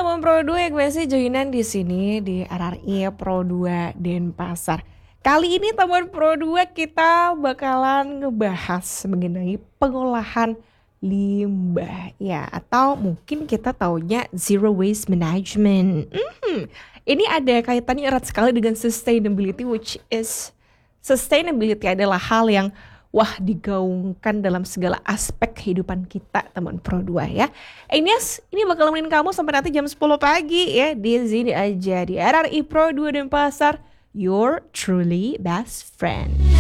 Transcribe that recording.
teman Pro 2 yang masih joinan di sini di RRI Pro 2 Denpasar. Kali ini teman Pro 2 kita bakalan ngebahas mengenai pengolahan limbah ya, atau mungkin kita taunya zero waste management. Ini ada kaitannya erat sekali dengan sustainability, which is sustainability adalah hal yang digaungkan dalam segala aspek kehidupan kita teman Pro 2 ya. Ines, ini bakal nemenin kamu sampai nanti jam 10 pagi ya. Di sini aja di RRI Pro 2 Denpasar, your truly best friend.